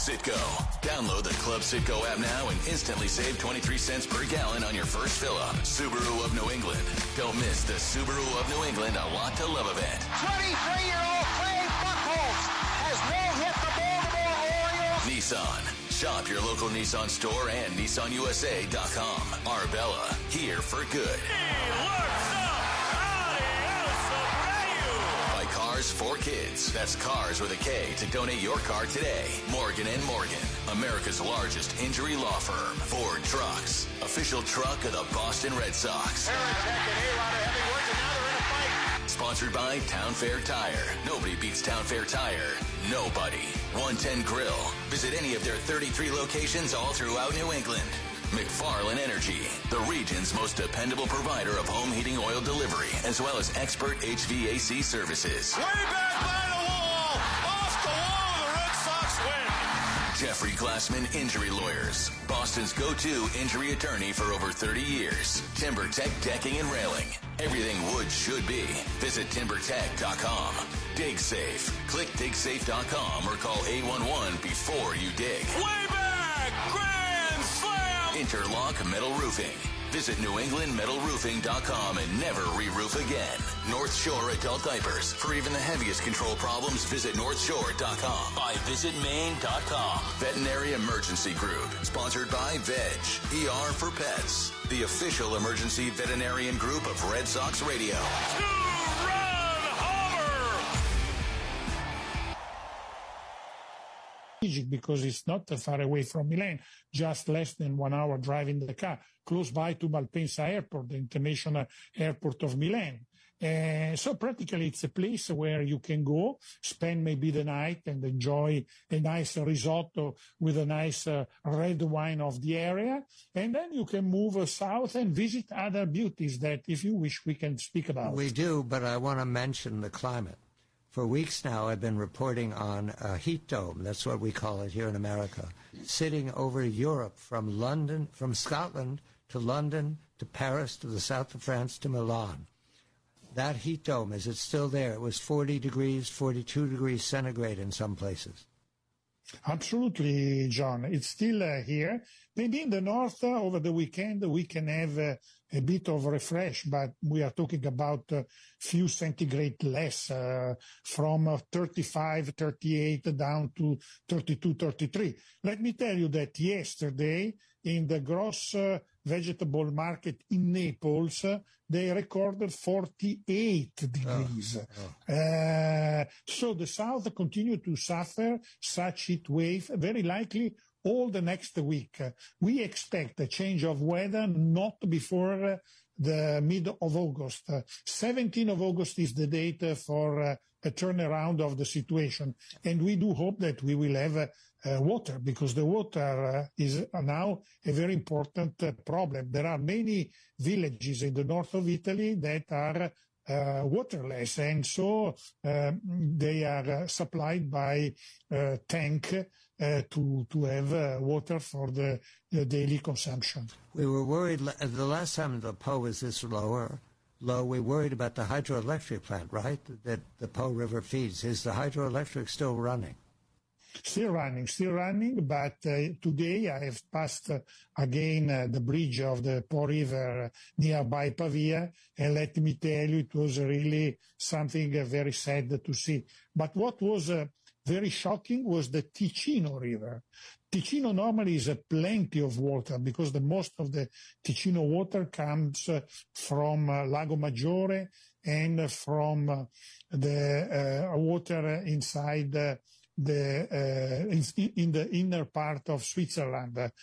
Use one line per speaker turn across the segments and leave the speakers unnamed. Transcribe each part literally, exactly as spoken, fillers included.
Citgo. Download the Club Citgo app now and instantly save twenty-three cents per gallon on your first fill-up. Subaru of New England. Don't miss the Subaru of New England A Lot to Love event.
twenty-three-year-old Clay Buchholz has no-hit the Baltimore Orioles.
Nissan. Shop your local Nissan store and Nissan U S A dot com. Arbella, here for good.
He looks up. Adios, Abreu.
By Cars for Kids. That's Cars with a K to donate your car today. Morgan and Morgan, America's largest injury law firm. Ford Trucks, official truck of the Boston Red Sox.
Eric Heck and A-Rod are having words, and now they're in a fight.
Sponsored by Town Fair Tire. Nobody beats Town Fair Tire. Nobody. one ten Grill. Visit any of their thirty-three locations all throughout New England. McFarland Energy, the region's most dependable provider of home heating oil delivery, as well as expert H V A C services.
Way back by the wall. Off the wall. The Red Sox win.
Jeffrey Glassman Injury Lawyers, Boston's go-to injury attorney for over thirty years. TimberTech Decking and Railing. Everything wood should be. Visit timber tech dot com. Dig Safe. Click dig safe dot com or call eight one one before you dig.
Way back. Grand slam.
Interlock Metal Roofing. Visit new england metal roofing dot com and never re-roof again. North Shore Adult Diapers. For even the heaviest control problems, visit north shore dot com. By visit maine dot com. Veterinary Emergency Group. Sponsored by Veg. E R for Pets. The official emergency veterinarian group of Red Sox Radio.
Two-run homer.
Because it's not far away from Milan, just less than one hour driving the car, close by to Malpensa Airport, the international airport of Milan. Uh, so practically it's a place where you can go, spend maybe the night and enjoy a nice risotto with a nice uh, red wine of the area. And then you can move uh, south and visit other beauties that, if you wish, we can speak about.
We do, but I want to mention the climate. For weeks now, I've been reporting on a heat dome, that's what we call it here in America, sitting over Europe from London, from Scotland to London to Paris to the south of France to Milan. That heat dome, is it still there? It was forty degrees, forty-two degrees centigrade in some places.
Absolutely, John. It's still uh, here. Maybe in the north, uh, over the weekend, we can have uh, a bit of refresh, but we are talking about a uh, few centigrade less, uh, from uh, thirty-five, thirty-eight down to thirty-two, thirty-three. Let me tell you that yesterday, in the gross uh, vegetable market in Naples, uh, they recorded forty-eight degrees. Oh, oh. Uh, so the south continue to suffer such heat wave, very likely all the next week. Uh, we expect a change of weather not before uh, the mid of August. Uh, seventeenth of August is the date uh, for uh, a turnaround of the situation. And we do hope that we will have uh, uh, water, because the water uh, is now a very important uh, problem. There are many villages in the north of Italy that are Uh, waterless, and so uh, they are uh, supplied by uh, tank uh, to to have uh, water for the, the daily consumption.
We were worried the last time the Po was this lower, low. We worried about the hydroelectric plant, right? That the Po River feeds. Is the hydroelectric still running?
Still running, still running, but uh, today I have passed uh, again uh, the bridge of the Po River uh, nearby Pavia, and let me tell you, it was really something uh, very sad to see. But what was uh, very shocking was the Ticino River. Ticino normally is uh, plenty of water, because the most of the Ticino water comes uh, from uh, Lago Maggiore and uh, from uh, the uh, water inside uh, the uh, in, in the inner part of Switzerland, uh,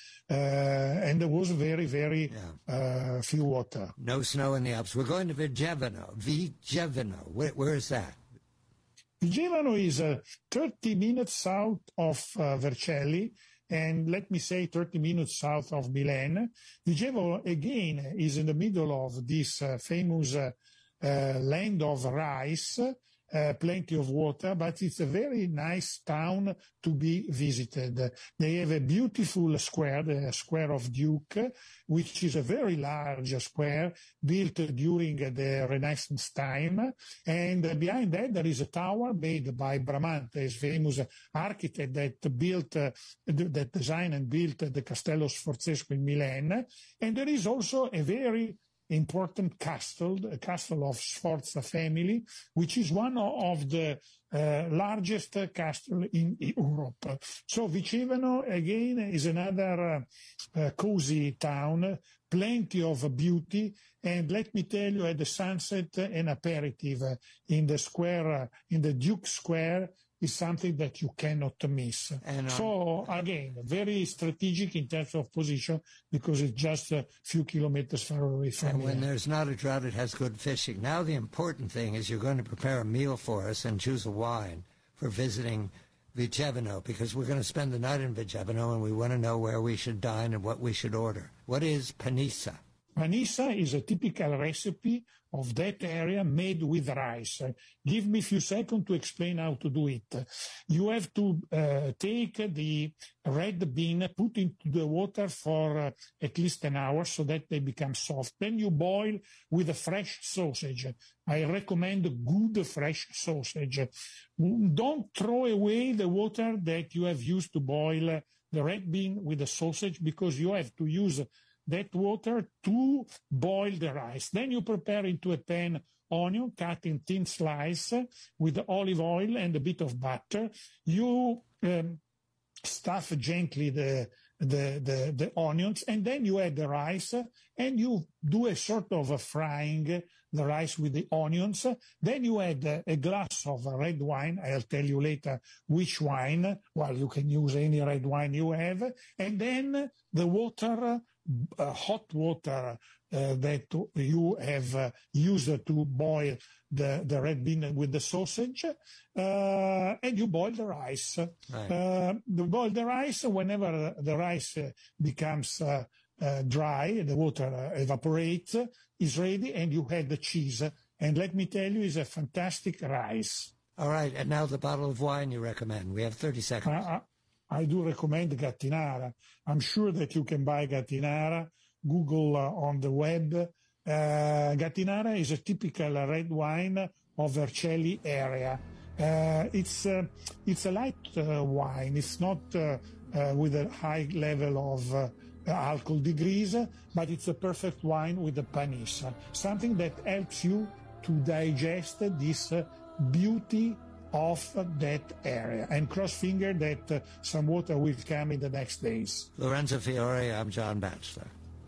and there was very, very yeah. uh, few water.
No snow in the Alps. We're going to Vigevano. Vigevano. Where, where is that?
Vigevano is uh, thirty minutes south of uh, Vercelli, and let me say thirty minutes south of Milan. Vigevano, again, is in the middle of this uh, famous uh, uh, land of rice, uh, plenty of water, but it's a very nice town to be visited. They have a beautiful square, the Square of Duke, which is a very large square built during the Renaissance time. And behind that, there is a tower made by Bramante, a famous architect that built, uh, that designed and built the Castello Sforzesco in Milan. And there is also a very important castle, the castle of Sforza family, which is one of the uh, largest castle in Europe. So Vicevano, again, is another uh, uh, cozy town, plenty of beauty, and let me tell you, at the sunset, an aperitif in the square, uh, in the Duke Square, is something that you cannot miss. And, um, so, again, very strategic in terms of position because it's just a few kilometers far away from
And
here.
when there's not a drought, it has good fishing. Now the important thing is you're going to prepare a meal for us and choose a wine for visiting Vicevano, because we're going to spend the night in Vicevano and we want to know where we should dine and what we should order. What is panissa?
Panissa is a typical recipe of that area made with rice. Give me a few seconds to explain how to do it. You have to uh, take the red bean, put into the water for uh, at least an hour so that they become soft. Then you boil with a fresh sausage. I recommend good fresh sausage. Don't throw away the water that you have used to boil the red bean with the sausage, because you have to use that water to boil the rice. Then you prepare into a pan onion cut in thin slice with olive oil and a bit of butter. You um, stuff gently the, the, the, the onions, and then you add the rice, and you do a sort of a frying the rice with the onions. Then you add a, a glass of red wine. I'll tell you later which wine. Well, you can use any red wine you have. And then the water, Uh, hot water uh, that you have uh, used to boil the, the red bean with the sausage, uh, and you boil the rice. Right. Uh, you boil the rice. Whenever the rice uh, becomes uh, uh, dry, the water uh, evaporates, is ready, and you add the cheese. And let me tell you, it's a fantastic rice.
All right, and now the bottle of wine you recommend. We have thirty seconds.
Uh, I do recommend Gattinara. I'm sure that you can buy Gattinara. Google uh, on the web. Uh, Gattinara is a typical red wine of Vercelli area. Uh, it's, uh, it's a light uh, wine. It's not uh, uh, with a high level of uh, alcohol degrees, but it's a perfect wine with a panissa, something that helps you to digest this uh, beauty of that area, and cross finger that uh, some water will come in the next days.
Lorenzo Fiore, I'm John Batchelor.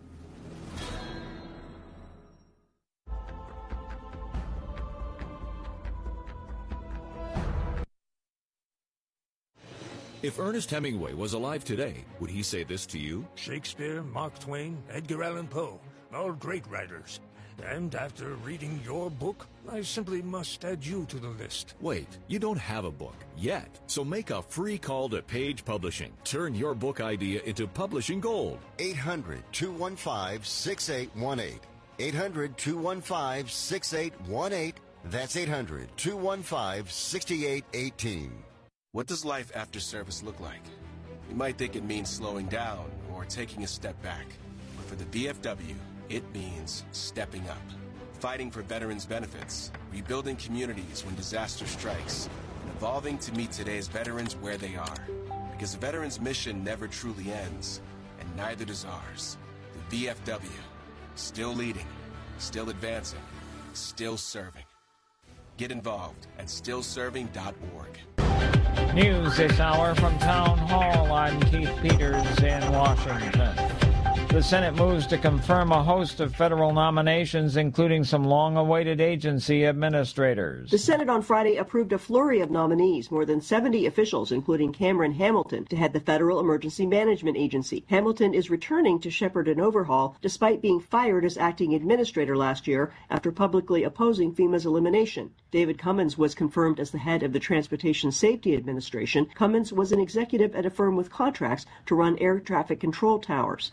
If Ernest Hemingway was alive today, would he say this to you?
Shakespeare, Mark Twain, Edgar Allan Poe, all great writers. And after reading your book, I simply must add you to the list.
Wait, you don't have a book yet. So make a free call to Page Publishing. Turn your book idea into publishing gold.
eight hundred, two one five, six eight one eight. eight hundred, two one five, six eight one eight. That's eight hundred, two one five, six eight one eight.
What does life after service look like? You might think it means slowing down or taking a step back. But for the V F W, it means stepping up, fighting for veterans' benefits, rebuilding communities when disaster strikes, and evolving to meet today's veterans where they are. Because the veterans' mission never truly ends, and neither does ours. The V F W, still leading, still advancing, still serving. Get involved at still serving dot org.
News this hour from Town Hall. I'm Keith Peters in Washington. The Senate moves to confirm a host of federal nominations, including some long-awaited agency administrators.
The Senate on Friday approved a flurry of nominees, more than seventy officials, including Cameron Hamilton, to head the Federal Emergency Management Agency. Hamilton is returning to shepherd an overhaul, despite being fired as acting administrator last year after publicly opposing FEMA's elimination. David Cummins was confirmed as the head of the Transportation Safety Administration. Cummins was an executive at a firm with contracts to run air traffic control towers. The Senate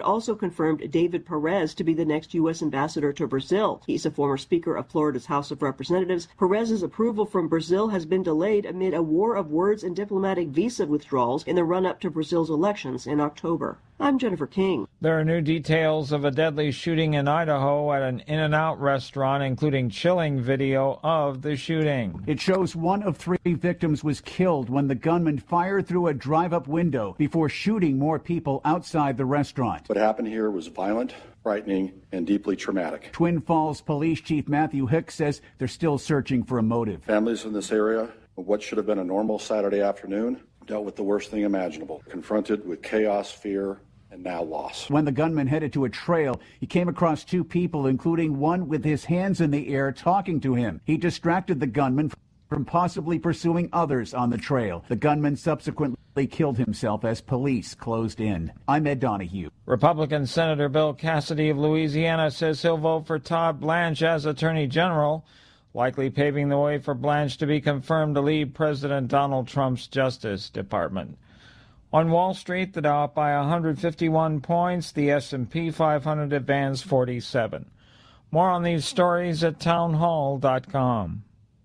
also confirmed David Perez to be the next U S ambassador to Brazil. He's a former Speaker of Florida's House of Representatives. Perez's approval from Brazil has been delayed amid a war of words and diplomatic visa withdrawals in the run-up to Brazil's elections in October. I'm Jennifer King.
There are new details of a deadly shooting in Idaho at an In-N-Out restaurant, including chilling video of the shooting.
It shows one of three victims was killed when the gunman fired through a drive-up window before shooting more people outside the restaurant.
What happened here was violent, frightening, and deeply traumatic.
Twin Falls Police Chief Matthew Hicks says they're still searching for a motive.
Families in this area, what should have been a normal Saturday afternoon, dealt with the worst thing imaginable, confronted with chaos, fear, and now loss.
When the gunman headed to a trail, he came across two people, including one with his hands in the air talking to him. He distracted the gunman from possibly pursuing others on the trail. The gunman subsequently killed himself as police closed in. I'm Ed Donahue.
Republican Senator Bill Cassidy of Louisiana says he'll vote for Todd Blanche as Attorney General, likely paving the way for Blanche to be confirmed to lead President Donald Trump's Justice Department. On Wall Street, the Dow up by one hundred fifty-one points, the S and P five hundred advanced forty-seven. More on these stories at townhall dot com.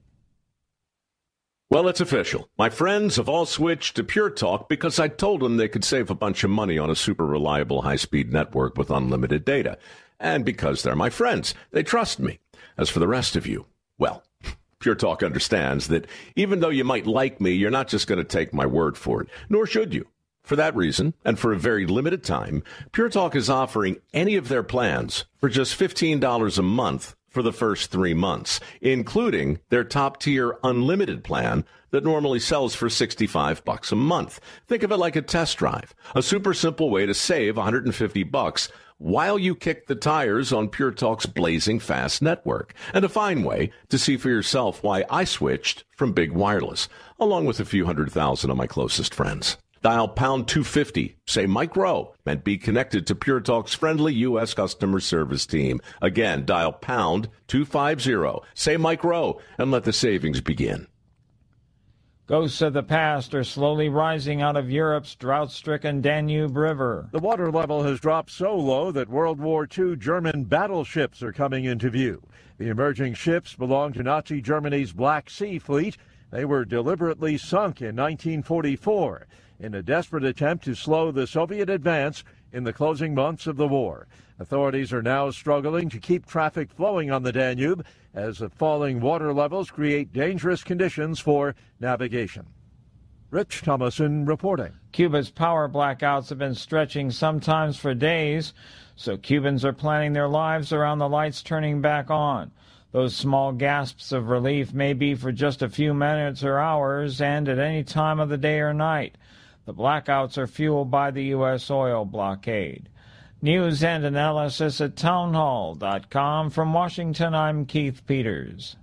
Well, it's official. My friends have all switched to Pure Talk because I told them they could save a bunch of money on a super reliable high-speed network with unlimited data. And because they're my friends, they trust me. As for the rest of you, well, Pure Talk understands that even though you might like me, you're not just going to take my word for it, nor should you. For that reason, and for a very limited time, Pure Talk is offering any of their plans for just fifteen dollars a month for the first three months, including their top-tier unlimited plan that normally sells for sixty-five bucks a month. Think of it like a test drive, a super simple way to save one hundred fifty bucks while you kick the tires on Pure Talk's blazing fast network, and a fine way to see for yourself why I switched from big wireless, along with a few hundred thousand of my closest friends. Dial pound two fifty, say Mike Rowe, and be connected to Pure Talk's friendly U S customer service team. Again, dial pound two fifty, say Mike Rowe, and let the savings begin.
Ghosts of the past are slowly rising out of Europe's drought-stricken Danube River.
The water level has dropped so low that World War Two German battleships are coming into view. The emerging ships belong to Nazi Germany's Black Sea Fleet. They were deliberately sunk in nineteen forty-four in a desperate attempt to slow the Soviet advance in the closing months of the war. Authorities are now struggling to keep traffic flowing on the Danube as the falling water levels create dangerous conditions for navigation. Rich Thomason reporting.
Cuba's power blackouts have been stretching sometimes for days, so Cubans are planning their lives around the lights turning back on. Those small gasps of relief may be for just a few minutes or hours and at any time of the day or night. The blackouts are fueled by the U S oil blockade. News and analysis at townhall dot com. From Washington, I'm Keith Peters.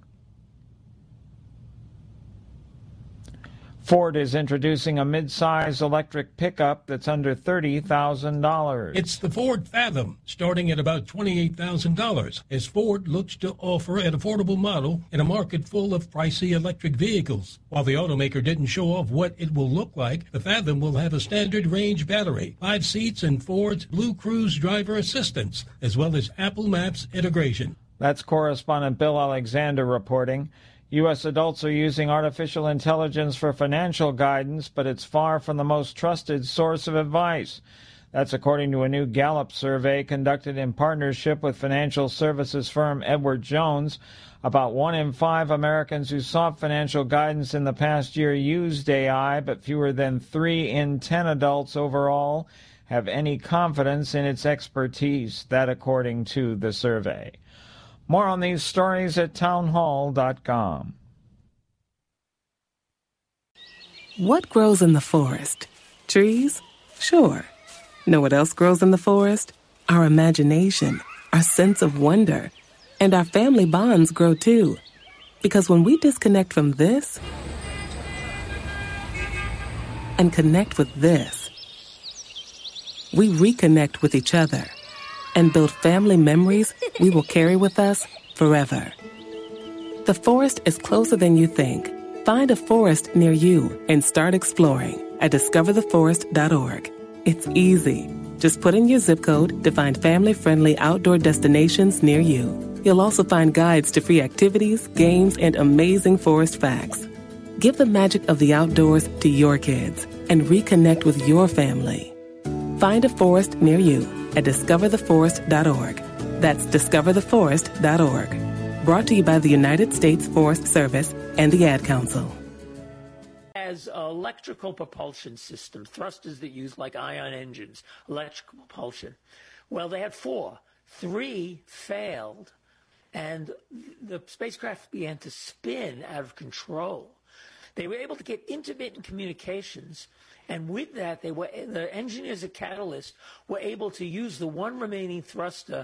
Ford is introducing a mid-size electric pickup that's under thirty thousand dollars.
It's the Ford Fathom, starting at about twenty-eight thousand dollars, as Ford looks to offer an affordable model in a market full of pricey electric vehicles. While the automaker didn't show off what it will look like, the Fathom will have a standard range battery, five seats, and Ford's Blue Cruise driver assistance, as well as Apple Maps integration.
That's correspondent Bill Alexander reporting. U S adults are using artificial intelligence for financial guidance, but it's far from the most trusted source of advice. That's according to a new Gallup survey conducted in partnership with financial services firm Edward Jones. About one in five Americans who sought financial guidance in the past year used A I, but fewer than three in ten adults overall have any confidence in its expertise. That according to the survey. More on these stories at townhall dot com.
What grows in the forest? Trees? Sure. Know what else grows in the forest? Our imagination, our sense of wonder, and our family bonds grow too. Because when we disconnect from this and connect with this, we reconnect with each other and build family memories we will carry with us forever. The forest is closer than you think. Find a forest near you and start exploring at discover the forest dot org. It's easy. Just put in your zip code to find family-friendly outdoor destinations near you. You'll also find guides to free activities, games, and amazing forest facts. Give the magic of the outdoors to your kids and reconnect with your family. Find a forest near you at discover the forest dot org. That's discover the forest dot org. Brought to you by the United States Forest Service and the Ad Council.
As electrical propulsion system, thrusters that use like ion engines, electrical propulsion. Well, they had four. Three failed, and the spacecraft began to spin out of control. They were able to get intermittent communications, and with that, they were the engineers at Catalyst were able to use the one remaining thruster